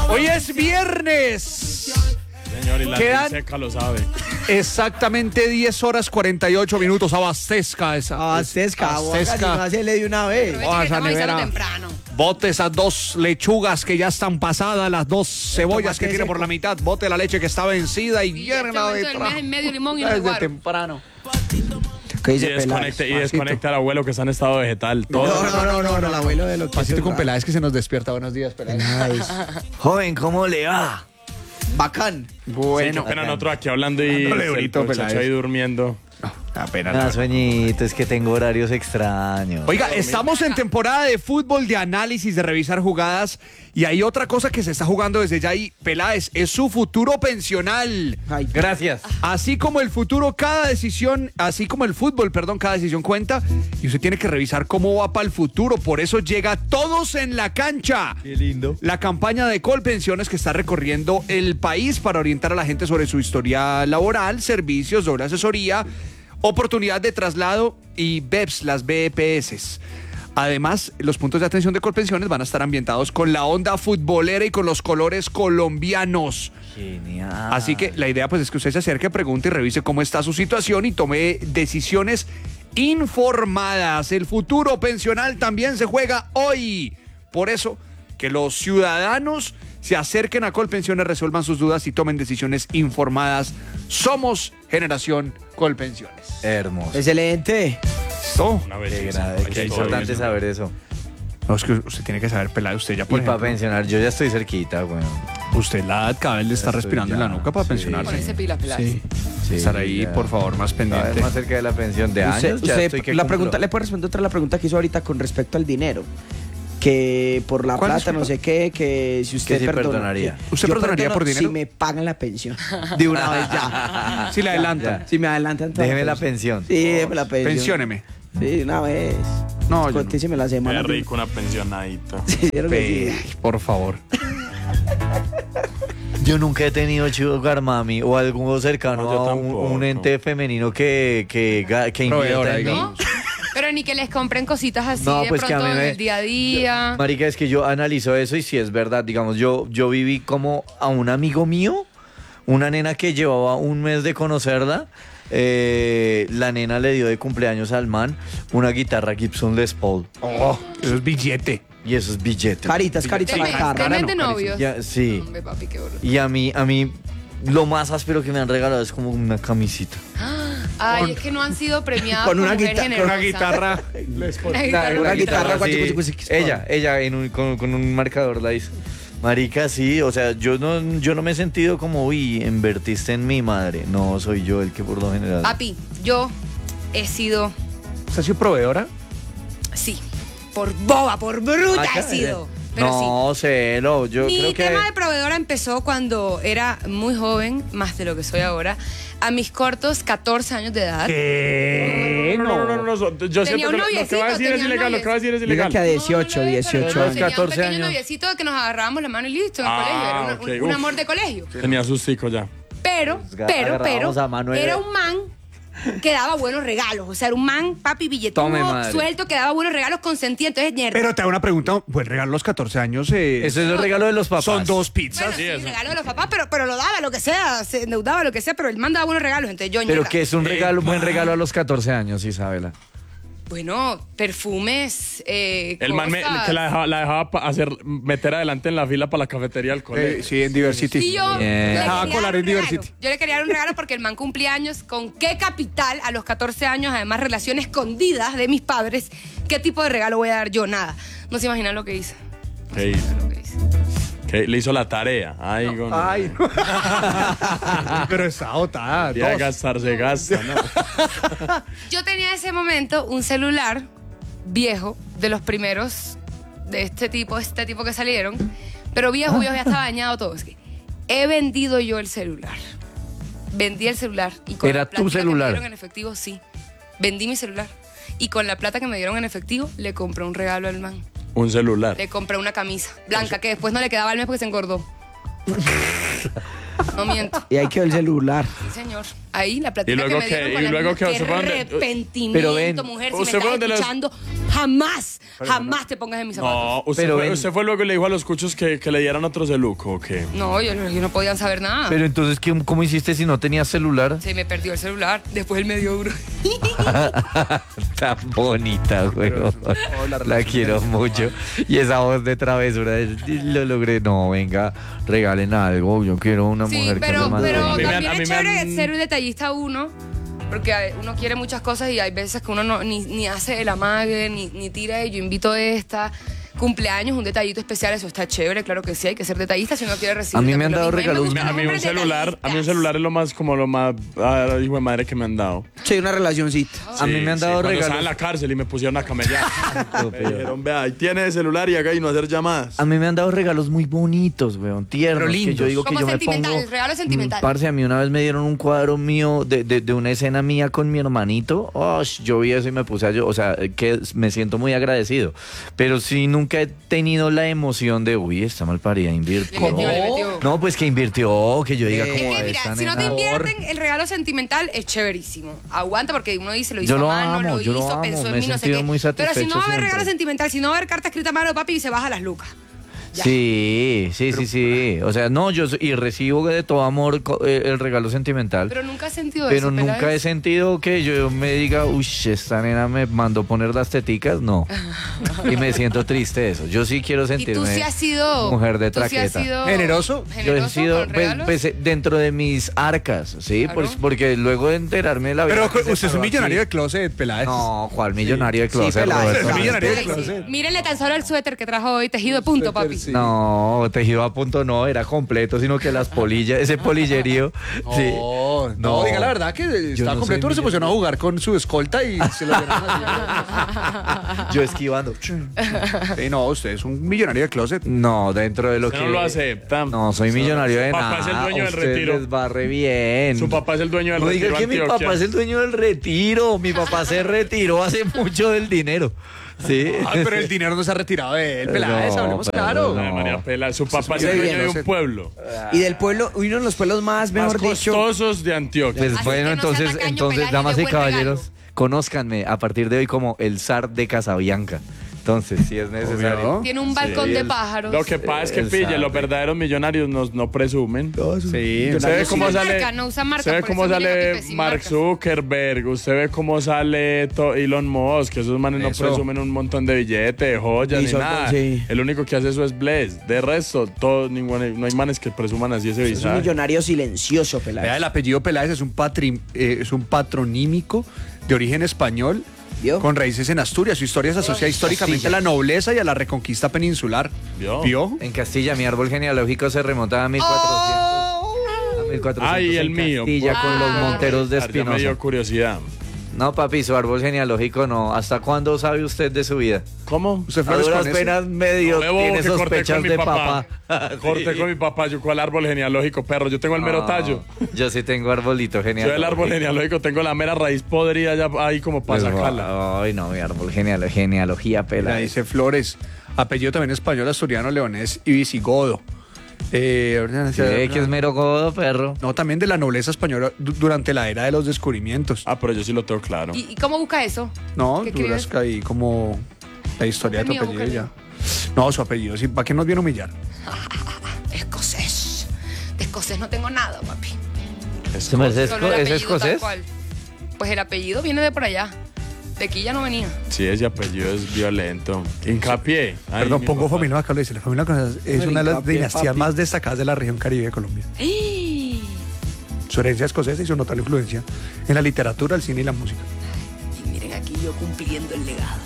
Hoy es viernes. Señor, y la Quedan seca lo sabe. exactamente 10 horas 48 minutos. Abastezca. Abastezca. No se le dio una vez. Oh, esa nevera. Temprano. Bote esas 2 lechugas que ya están pasadas, las 2 cebollas que tomate tiene por la mitad. Bote la leche que está vencida y llénela de En medio limón y desde guaro. temprano. ¿Qué Y dice desconecta al abuelo que está en estado vegetal. Todo. No, el abuelo de lo que Pasito se con va. Peláez que se nos despierta. Buenos días, Peláez. Joven, ¿cómo le va? Bacán. Bueno, qué pena nosotros aquí hablando y Dándole el brito, muchacho Peláez. ahí durmiendo. Apenas. Me da sueñito, es que tengo horarios extraños. Oiga, estamos en temporada de fútbol, de análisis, de revisar jugadas. Y hay otra cosa que se está jugando desde ya y Peláez, es su futuro pensional. Ay, Gracias. Así como el fútbol, cada decisión cuenta. Y usted tiene que revisar cómo va para el futuro. Por eso llega Todos en la Cancha. Qué lindo. La campaña de Colpensiones que está recorriendo el país para orientar a la gente sobre su historia laboral, servicios, doble asesoría, oportunidad de traslado y BEPS, las BEPS. Además, los puntos de atención de Colpensiones van a estar ambientados con la onda futbolera y con los colores colombianos. Genial. Así que la idea pues es que usted se acerque, pregunte y revise cómo está su situación y tome decisiones informadas. El futuro pensional también se juega hoy. Por eso, que los ciudadanos se acerquen a Colpensiones, resuelvan sus dudas y tomen decisiones informadas. Somos Generación Colpensiones. Hermoso. excelente. ¿Listo? Una Qué, belleza. grave, Aquí qué hay importante todo saber eso. No, es que usted tiene que saber, pelado, usted ya por Y para ejemplo, pensionar, yo ya estoy cerquita, bueno. usted la edad cada vez le está Estoy respirando en la ya, nuca para sí. pensionarse. Ponerse pilas, Peláez. Sí. Sí, Estar ahí, ya. por favor, más Cada vez pendiente. más cerca de la pensión de años. ya estoy que la cumplo. pregunta, le puedo responder otra la pregunta que hizo ahorita con respecto al dinero. Que por la ¿Cuál es plata, su- no sé qué, que si usted Que si perdona, perdonaría. que- ¿Usted yo perdonaría perdono por dinero? Si me pagan la pensión. De una vez ya. Si le adelantan. Ya. Si me adelantan toda Déjeme la pensión. Sí, déjeme la pensión. Pensióneme. Sí, de una vez. No, yo no. Contíseme la semana. Qué rico una pensionadita. Sí, claro que Ay, sí. por favor. Yo nunca he tenido sugar mami o algo cercano No, yo a tampoco. un ente femenino que Proveedora, invierta en mí. digamos. Pero ni que les compren cositas así No, de pues que pronto a mí en me- el día a día. Marica, es que yo analizo eso y si es verdad, digamos, yo viví como a un amigo mío, una nena que llevaba un mes de conocerla, la nena le dio de cumpleaños al man una guitarra Gibson Les Paul Oh, eso es billete. y eso es billete. Caritas, caritas Temen, para carro. temen de novios. Ya, sí. Hombre, papi, qué boludo. Y a mí lo más áspero que me han regalado es como una camisita. Ay, es que no han sido premiados con una como mujer guita- generosa. Una guitarra. Una guitarra. Una guitarra, así, guachicuchi, guachicuchi. ella con un marcador la hizo. Marica, sí, o sea, yo no me he sentido como, uy, invertiste en mi madre. No, soy yo el que por lo general. Papi, yo he sido, ¿Usted ha sido proveedora? sí, por boba, por bruta Acá, he sido. Pero no, celo, yo Mi creo que... tema de proveedora empezó cuando era muy joven, más de lo que soy ahora, a mis cortos 14 años de edad. ¿Qué? No. Yo Tenía siento un que lo que noviecito, va a decir es tenía un ilegal, lo que va a decir es Diga ilegal. que a 18, No, no, 18 pero años. tenía 14 un pequeño años. noviecito que nos agarrábamos la mano y listo en el Ah, colegio. Era ok, un uf. amor de colegio. Tenía sustico ya. Pero Agarrábamos a Manuel. era un man que daba buenos regalos. O sea, era un man, papi, Tome, billetudo, madre. suelto, que daba buenos regalos, consentía. Entonces, mierda. Pero te hago una pregunta. Buen regalo a los 14 años. Eso es el regalo de los papás. Son 2 Bueno, pizzas. sí, eso. regalo de los papás, pero lo daba, lo que sea, se endeudaba, lo que sea, pero él mandaba buenos regalos, entonces yo Pero ñerda. que es un regalo, buen regalo a los 14 años, Isabela. Bueno, perfumes, El man cosas. que la dejaba meter adelante en la fila para la cafetería del colegio. Sí, en Diversity. Sí, yo Bien. le Ah, quería colar dar en un regalo. Diversity. Yo le quería dar un regalo porque el man cumplía años. ¿Con qué capital a los 14 años? Además, relación escondidas de mis padres. ¿Qué tipo de regalo voy a dar yo? Nada. No se imaginan lo que hice. ¿Qué hizo? Lo que hice. ¿Qué? Le hizo la tarea. Ay, no. Ay, no. Pero está agotada. Ya dos. gastar se gasta, ¿no? Yo tenía en ese momento un celular viejo, de los primeros de este tipo que salieron. Pero viejo, ya estaba dañado todo. Es que he vendido yo el celular. Vendí el celular. Y con ¿Era la tu plática que celular? me dieron en efectivo, sí. Vendí mi celular. Y con la plata que me dieron en efectivo, le compré un regalo al man. Un celular. Le compré una camisa blanca que después no le quedaba al mes porque se engordó. No miento. Y ahí quedó el celular. Sí, señor. Ahí la Y plática luego que me dieron que- con y la luego misma. que Qué se fueron de- arrepentimiento, Pero ven, mujer, si me usted estás fueron de los- escuchando, jamás te pongas en mis zapatos. No, usted fue luego y le dijo a los cuchos que le dieran otro celuco, ¿o qué? No, ellos no podían saber nada. Pero entonces, ¿cómo hiciste si no tenías celular? Se me perdió el celular, después él me dio duro. Tan bonita, güey. La quiero mucho. Y esa voz de travesura, lo logré. No, venga, regalen algo. Yo quiero una Sí, mujer que pero me también a mí es me chévere han- ser un detallista uno, porque uno quiere muchas cosas y hay veces que uno ni hace el amague, ni tira y yo invito a esta. Cumpleaños, un detallito especial, eso está chévere, claro que sí, hay que ser detallista si uno quiere recibir. A mí me también han lo dado mismo. Y me regalos. gustan A mí los hombres un celular es lo más hijo de madre que me han dado. Sí, una relacioncita. A mí me han dado Cuando regalos. estaba en la cárcel y me pusieron a camellar. Estúpido. Me dijeron, vea, ahí tiene el celular y haga y no hacer llamadas. A mí me han dado regalos muy bonitos, weón, tiernos. Pero Que lindos. yo digo que Como yo me sentimental, pongo. el regalo sentimental. Parce, a mí una vez me dieron un cuadro mío de una escena mía con mi hermanito. Yo vi eso y me puse o sea, que me siento muy agradecido. Pero sí nunca he tenido la emoción de, uy, está mal parida, invirtió. Le metió. No, pues que invirtió, que yo diga Es como que mira, esta si no te nena. invierten, el regalo sentimental es chéverísimo. Aguanta porque uno dice, lo hizo Yo lo a mano, amo, lo yo lo hizo, amo, pensó me en he mí, no sé sentido qué. muy Pero si no satisfecho va a haber siempre. regalo sentimental, si no va a haber carta escrita a mano, papi, se baja las lucas. Ya. Sí. O sea, no, y recibo de todo amor el regalo sentimental. Pero nunca has sentido Pero eso. nunca he Peláez. sentido que yo me diga, uy, esta nena me mandó poner las teticas, no. Y me siento triste de eso. Yo sí quiero Y sentirme tú sí has sido. mujer de tú sí has traqueta. sido ¿Generoso? Yo he generoso sido con regalos. pues, dentro de mis arcas, ¿sí? Claro. Pues, porque luego de enterarme de la vida. Pero que se usted es un paró millonario de aquí- closet, Peláez. No, ¿cuál millonario de closet, Peláez. Roberto? Es millonario de Ay, sí. closet. Mírenle tan solo el suéter que trajo hoy, tejido de punto, papi. No, tejido a punto no, era completo, sino que las polillas, ese polillerío. sí. No, diga la verdad que Yo está no completo. soy Uno se pusieron a jugar con su escolta y se lo llenaron Yo esquivando. así. Sí, no, usted es un millonario de closet. No, dentro de lo Usted que. no lo acepta. No, soy millonario de Su nada. papá es el dueño del Ustedes retiro. les va re bien. Su papá es el dueño del No retiro diga que mi Antioquia. papá es el dueño del retiro. Mi papá se retiró hace mucho del dinero. Sí. Ay, pero el dinero no se ha retirado de él, Peláez, No, hablemos pero claro. no. Ay, María Pela, su papá es muy el bien, dueño de no sé. un pueblo. Y del pueblo, uno de los pueblos más, Más mejor dicho. costosos de Antioquia. Pues Así bueno, que no sea entonces, tacaño, Peláez, damas de y buen caballeros, regalo. conózcanme a partir de hoy como el zar de Casabianca. Entonces, si es necesario. Obvio. Tiene un balcón de pájaros. Lo que pasa es que pille, Exacto. los verdaderos millonarios no presumen. Sí. Usted ve No cómo usan sale, marca, no usan marca, usted ve por cómo eso miren sale aquí, sin Mark marcas. Zuckerberg, usted ve cómo sale Elon Musk, que esos manes no Eso. presumen un montón de billetes, de joyas, Y ni son- nada. sí. El único que hace eso es Bless. De resto, no hay manes que presuman así ese Es un visaje. millonario silencioso, Vea, Peláez. el apellido Peláez es un patronímico de origen español ¿Vio? con raíces en Asturias. Su historia se asocia históricamente a la nobleza y a la reconquista peninsular. ¿Vio? En Castilla, mi árbol genealógico se remonta a 1400. A 1400 Ay, el en mío. Castilla, con los monteros de Ya me dio Espinosa. curiosidad. No, papi, su árbol genealógico no. ¿Hasta cuándo sabe usted de su vida? ¿Cómo? ¿Usted A flores duras con ese? penas medio Me bobo tiene que corté sospechas con mi de papá. papá. Corté Sí. con mi papá, yo cuál árbol genealógico, perro. Yo tengo el mero No, tallo. Yo sí tengo arbolito Yo genealógico. el árbol genealógico tengo la mera raíz podrida ya ahí como para Pues, sacarla. Ay, no, mi árbol genealogía Mira, pela. dice Flores, apellido también español, asturiano, leonés y visigodo. Sí, que es mero godo, perro. No, también de la nobleza española durante la era de los descubrimientos. Ah, pero yo sí lo tengo claro. ¿Y cómo busca eso? No, ¿Qué tú escribes? buscas ahí como la historia de tu Búscale, apellido y búscale. ya. No, su apellido, sí, ¿para qué nos viene a humillar? Escocés. De escocés no tengo nada, papi. ¿Su merced es Solo el apellido escocés? tal cual. Pues el apellido viene de por allá. De aquí ya no venía. Sí, ese apellido es violento. Hincapié. Ay, Perdón, mi pongo papá. familia acá lo dice. La familia Casas es una de las Papi, dinastías papi. más destacadas de la región caribe de Colombia. ¡Ay! Su herencia escocesa y su notable influencia en la literatura, el cine y la música. Y miren aquí yo cumpliendo el legado.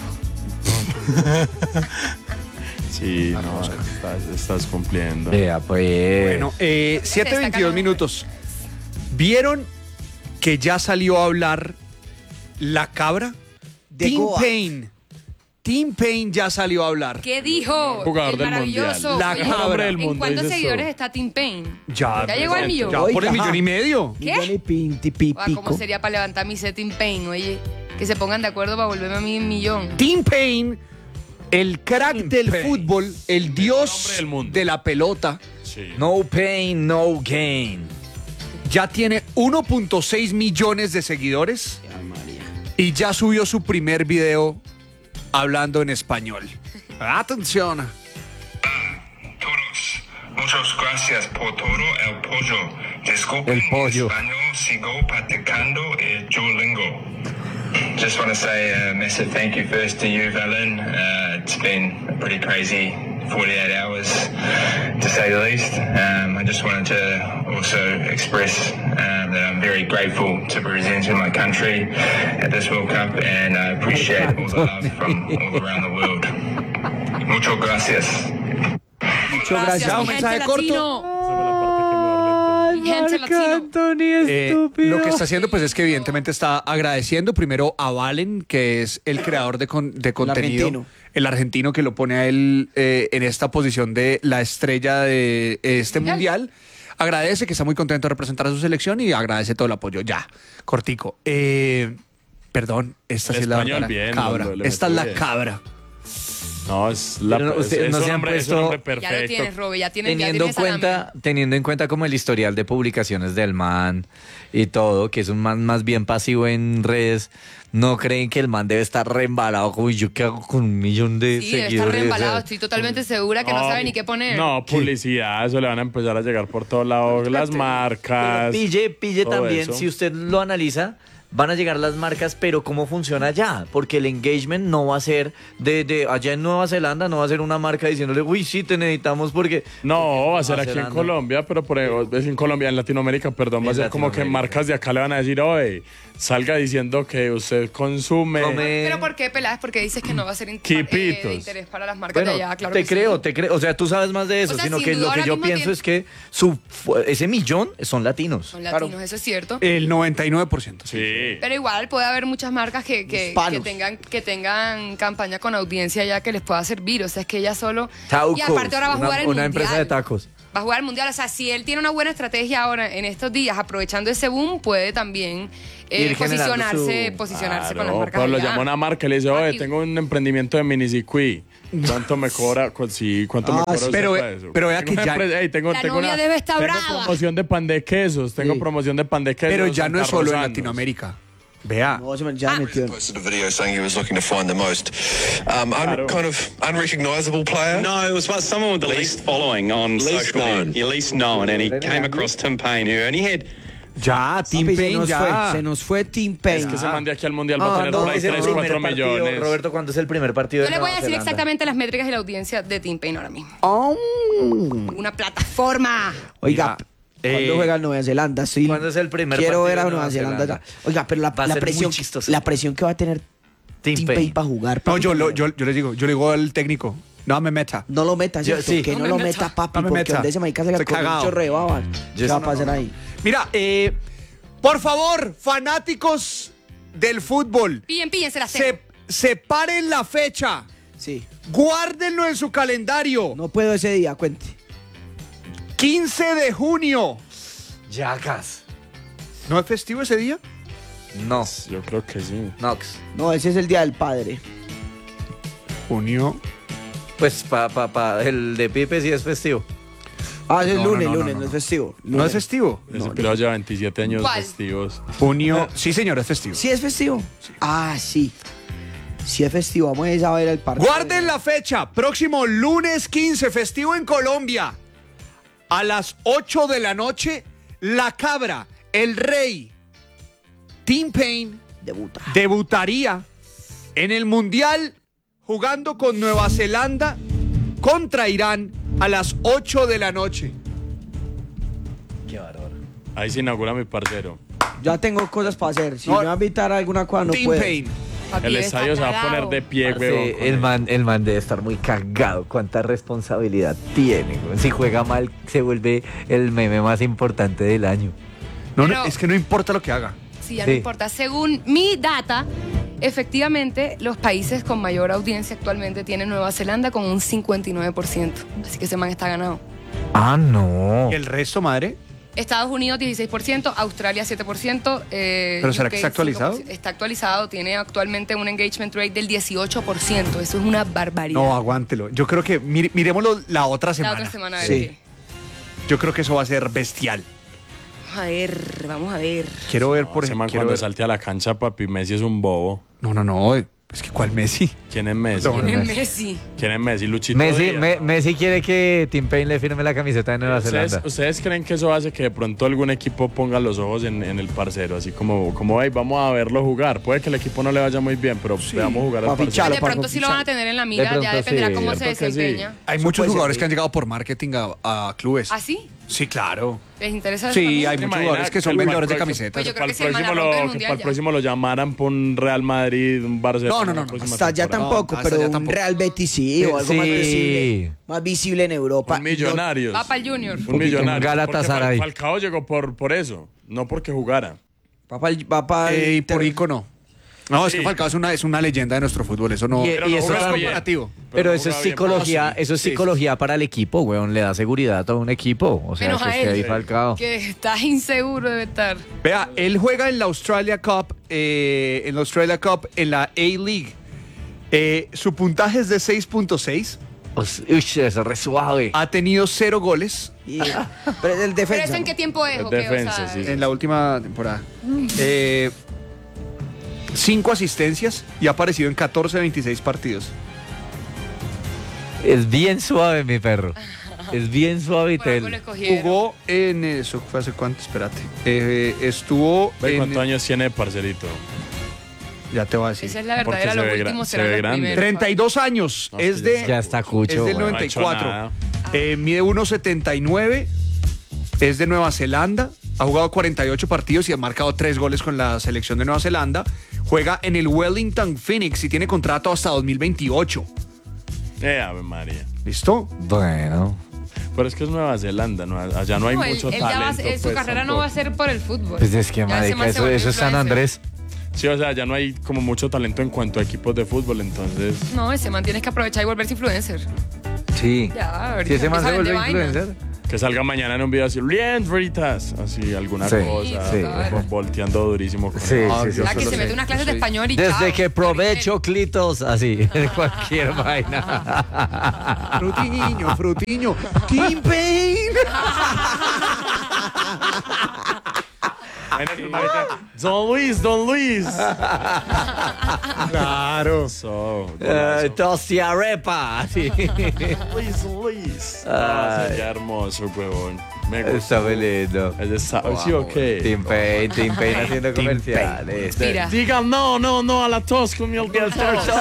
Sí, no, estás cumpliendo. Vea, pues. Bueno, 7:22 Destacando- minutos. ¿Vieron que ya salió a hablar la cabra? De Tim Goa. Payne. Tim Payne ya salió a hablar. ¿Qué dijo? Jugador el del maravilloso. Mundial. La Oye, cabra del mundo, ¿En cuántos dices tú. seguidores está Tim Payne? Ya llegó al millón. Ya por el Oiga. 1,5 millones. ¿Qué? Millón y pinti, Ah, pico. ¿Cómo sería para levantar mi set Tim Payne? Oye, que se pongan de acuerdo para volverme a mí un millón. Tim Payne, el crack del Payne. fútbol, el dios hombre del mundo. de la pelota, Sí. No pain, no gain. ya tiene 1.6 millones de seguidores y ya subió su primer video hablando en español. Atención. Todos, muchas gracias por todo el pollo. Disculpen El pollo. mi español, sigo practicando el Duolingo. Just want to say a massive thank you first to you, Valen. It's been a pretty crazy 48 hours, to say the least. I just wanted to also express that I'm very grateful to be representing my country at this World Cup, and I appreciate all the love from all around the world. Muchas gracias. Muchas gracias. Un mi mensaje gente corto. latino. Esa fue la parte que me duele. Mi gente latino. Lo que está haciendo, pues, es que evidentemente está agradeciendo primero a Valen, que es el creador de contenido. argentino. El argentino que lo pone a él en esta posición de la estrella de este mundial. Agradece que está muy contento de representar a su selección y agradece todo el apoyo. Ya, cortico. Perdón, esta sí es la español bien, cabra. lo Esta es la bien. cabra. No, es la Pero ustedes es no un se han hombre, es un puesto- hombre Ya perfecto. lo tienes, Robe, ya tienes Teniendo en cuenta como el historial de publicaciones del man y todo, que es un man más bien pasivo en redes, ¿no creen que el man debe estar reembalado? Como yo qué hago con 1.000.000 de Sí, debe seguidores. estar reembalado. O sea, Estoy totalmente segura que no sabe ni qué poner. No, publicidad, eso le van a empezar a llegar por todos lados, las marcas. Pero pille todo también, eso. si usted lo analiza, van a llegar las marcas, pero ¿cómo funciona allá? Porque el engagement no va a ser de allá en Nueva Zelanda, no va a ser una marca diciéndole, uy, sí, te necesitamos porque... No, va a ser Nueva aquí en Zelanda. Colombia, pero por ejemplo, es en Colombia, en Latinoamérica, perdón, va a En ser como que Latinoamérica. marcas de acá le van a decir, oye, salga diciendo que usted consume. ¿Pero por qué, Peláez? Porque dices que no va a ser de Quipitos. interés para las marcas Bueno, de allá, claro te que sí. creo, te creo. O sea, tú sabes más de eso, O sea, sino sin que duda lo que ahora yo mismo pienso tiene- es que ese millón son latinos. Son latinos, eso es cierto. El 99%. Sí. Pero igual puede haber muchas marcas que Hispanos. tengan campaña con audiencia ya que les pueda servir. O sea, es que ella solo... Taucos, y aparte ahora va a jugar el una Mundial. empresa de tacos. Va a jugar el Mundial. O sea, si él tiene una buena estrategia ahora en estos días, aprovechando ese boom, puede también Ir generando posicionarse con las Claro, marcas pero lo allá. llama una marca y le dice, oye, Rápido. tengo un emprendimiento de minicircuit. ¿Cuánto me cobra? Sí, ¿cuánto me Ah, cobra sí. usted Pero, para eso? pero vea Tengo que una ya- empresa- ey, tengo La novia una- debe estar tengo brava. promoción de pan de quesos, tengo Sí. promoción de pan de quesos. Pero ya no es Santa solo en Rosanos. Latinoamérica. Vea. No, ya me metió. Posted a video saying he was looking to find the most kind of unrecognizable player. No, it was someone with the least following on Least social known. media. Least known, and he came across Tim Payne, who only had Ya, Tim Papi, Payne, ya. se nos fue Team Payne. Es que se mande aquí al mundial va a tener por ahí es el 3, primer 4 partido, millones. Roberto, ¿cuándo es el primer partido Yo de le voy a Nueva decir Zelanda? exactamente las métricas de la audiencia de Team Payne ahora mismo. Oh. Una plataforma. Oiga, Mira, ¿cuándo juega Nueva Zelanda? Sí. ¿Cuándo es el primer Quiero partido ver a de Nueva Nueva Zelanda. Zelanda? ya. Oiga, pero Va a ser muy presión, chistoso. la presión que va a tener Team Team Payne. Payne para jugar. No, papi. yo les digo, yo le digo al técnico, no me meta. No lo metas, Yo- ¿cierto? sí. Que No no, me lo meta. meta, papi, No me porque meta. donde ese marica se le Estoy corre un cagado. chorro de baba. ¿Qué va a pasar ahí? Mira, por favor, fanáticos del fútbol, Píllense las telas. separen la fecha, Sí. guárdenlo en su calendario. No puedo ese día, cuente. 15 de junio. Yacas. ¿No es festivo ese día? No, Yo creo que sí. Nox. No, ese es el día del padre. Junio. Pues el de Pipe sí es festivo. Ah, ese es No, no, lunes, no, lunes, no, no es no. festivo. ¿No Lunes. es festivo? Ese piro lleva 27 años ¿Cuál? festivos. Junio. Sí, señor, es festivo. ¿Sí es festivo? Ah, sí. Sí es festivo. Vamos a ir a ver el partido. Guarden la fecha. Próximo lunes 15, festivo en Colombia. A las 8 de la noche, La Cabra, el Rey, Tim Payne, Debuta. debutaría en el Mundial jugando con Nueva Zelanda contra Irán a las 8 de la noche. Qué bárbaro. Ahí se inaugura mi parcero. Ya tengo cosas para hacer. Si No. me va a invitar a alguna cosa, no Tim puedo. Payne. Papi, El debe estadio se estar va a poner cagado. de pie, huevón. con El man debe estar muy cagado. Cuánta responsabilidad tiene, güey. Si juega mal, se vuelve el meme más importante del año. No, Pero- es que no importa lo que haga. Sí, ya Sí. no importa. Según mi data, efectivamente, los países con mayor audiencia actualmente tienen Nueva Zelanda con un 59%. Así que ese man está ganado. Ah, no. ¿Y el resto, madre? Estados Unidos 16%, Australia 7%. ¿Pero será que está actualizado? 5%. Está actualizado, tiene actualmente un engagement rate del 18%. Eso es una barbaridad. No, aguántelo. Yo creo que miremoslo la otra La semana. otra semana, a ver. Sí. qué. Yo creo que eso va a ser bestial. Vamos a ver, vamos a ver. Quiero ver, por Ese man ejemplo. cuando salte a la cancha, papi, Messi es un bobo. No. Es que ¿cuál Messi? ¿Quién es Messi? No, ¿Quién es Messi? ¿Quién es Messi? Luchito Messi, Díaz. Messi quiere que Tim Payne le firme la camiseta de Nueva Zelanda. ¿Ustedes creen que eso hace que de pronto algún equipo ponga los ojos en el parcero? Así como hey, vamos a verlo jugar. Puede que el equipo no le vaya muy bien, pero veamos jugar al Pa' parcero. ficharlo, De pronto sí lo van a tener en la mira, De pronto ya dependerá sí. cómo se Cierto que sí. desempeña. Hay Eso muchos puede ser, jugadores sí. que han llegado por marketing a clubes. ¿Ah, sí? Sí, claro. ¿Les interesa eso Sí, también? hay ¿Te muchos imaginas jugadores que son el vendedores de próximo- camisetas. Pues yo creo Para que el se van a próximo romper el que mundial para el ya. próximo lo llamaran por un Real Madrid, un Barcelona. No, no, no, la próxima Hasta allá temporada. tampoco, hasta pero allá un tampoco. Real Betis sí, o algo más Sí. visible en Europa. Un Millonarios. Va para el Junior. Un millonario. Galatasaray. Porque Falcao llegó por eso, no porque jugara. Va para Y por ícono. No, es que Sí. Falcao es una leyenda de nuestro fútbol. Eso no, Y Pero no eso jugaba es bien. comparativo. Pero no eso es jugaba bien. psicología, No, sí. eso es Sí, psicología para el equipo, weón. Le da seguridad a todo un equipo. O sea, Menos que a esté ahí él. Falcao. Que está inseguro debe estar. Vea, él juega en la Australia Cup, en la A-League. Su puntaje es de 6.6. Uy, eso es re suave. Ha tenido 0 goles Pero el ¿Pero defensa. eso en qué tiempo es? Es ¿O qué? defensa, sí. en la última temporada. 5 asistencias y ha aparecido en 14 de 26 partidos. Es bien suave, mi perro. Es bien suavito Por algo lo él. escogieron. Jugó en eso, ¿fue hace cuánto? Espérate. Estuvo Ve en... cuántos años tiene, parcerito. Ya te voy a decir. Esa es la Porque verdadera, se los ve últimos se serán ve los grande. primeros. 32 años. No, es sí, de... Ya está cucho, Es del weón. No ha hecho 94. nada. Mide 1.79. Es de Nueva Zelanda. Ha jugado 48 partidos y ha marcado 3 goles con la selección de Nueva Zelanda. Juega en el Wellington Phoenix y tiene contrato hasta 2028. Ave María. ¿Listo? Bueno. Pero es que es Nueva Zelanda, ¿no? Allá no hay No, mucho él ya va a talento. ser- su pues, carrera no va a tampoco. ser por el fútbol. Pues es que, Ya ese marica, man se eso, volvió eso es San influencer. Andrés. Sí, o sea, ya no hay como mucho talento en cuanto a equipos de fútbol, entonces... No, ese man tienes que aprovechar y volverse influencer. Sí. Ya, ahorita Si ese man se empieza a vuelve vender vainas. influencer. Que salga mañana en un video así, Lien Veritas, así alguna Sí, cosa, sí. volteando durísimo. Con Sí, el- sí, sí, La sí, que sí. se mete unas clases de español y Desde chao. que probé choclitos, así, en cualquier vaina. Frutiño, frutiño. Tim Payne. Don Luis. Claro. Tosiarepa. Sí. Luis. Ay. Sería hermoso, huevón. Me gusta. Está muy lindo. Sí, ok. Tim Payne haciendo comerciales. Mira. Digan no a la tos con miel de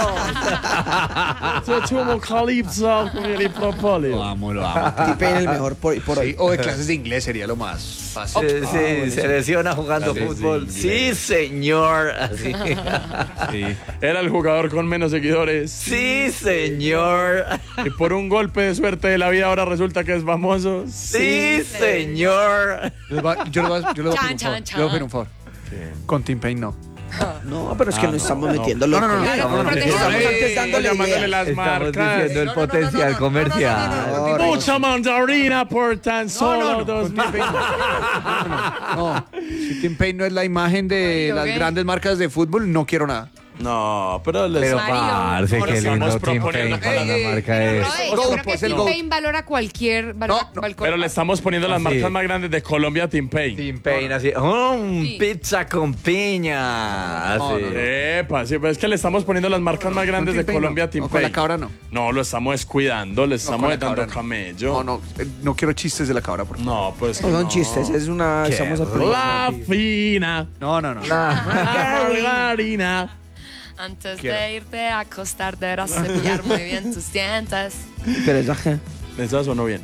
Yo tomo calipso con miel y propolis. Lo amo, lo amo. Tipen el mejor por Sí, hoy. o de clases de inglés sería lo más fácil. Sí, se lesiona jugando Clases de fútbol. Sí, inglés. señor. Así. Era el jugador con menos seguidores. Sí, señor. Y por un golpe de suerte de la vida ahora resulta que es famoso. Sí, señor. Yo le voy a pedir un Chan, favor. chan, Yo le voy a pedir un favor. Con Tim Payne no. No, pero es que no estamos no. metiéndolo. No, no, no, Claro, Estamos protegido. Estamos antes dándole llamándole ideas. las Estamos marcas. diciendo el potencial comercial. Mucha mandarina por tan solo dos mil. No, si Tim Payne no es la imagen de Ay, las ok. grandes marcas de fútbol, no quiero nada. No, pero les Pero Mario. parce, Ahora qué estamos lindo Tim proponiendo Payne con Ey, la marca de... Brother, yo Go, creo que pues, el Tim go. Payne valora cualquier... Pero le estamos poniendo las Así. marcas más grandes de Colombia a Tim Payne. Tim Payne así. Sí. Pizza con piña. Así. Epa, sí, pero es que le estamos poniendo las marcas más grandes Tim de Payne Colombia a no. Tim No, Payne. con la cabra no. No, lo estamos descuidando, le estamos con la dando cabra no. camello. No, no, no quiero chistes de la cabra, por favor. No, pues. No son chistes, es una. Qué Estamos La fina. No, no, no. Margarina. Antes de irte a acostar deberás cepillar muy bien tus dientes. Pero es ajá. Eso sonó bien.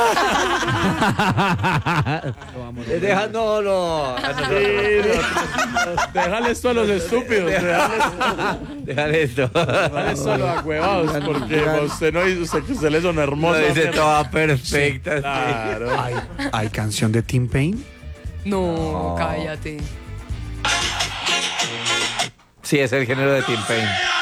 Deja, no. Déjale esto a los estúpidos. Déjale esto. Déjale esto a los agüevados. Porque usted no dice que usted le sonó Lo hermoso. dice toda perfecta. sí. Claro. ¿Hay canción de Tim Payne? No, cállate. Sí, es el género de Tim Payne.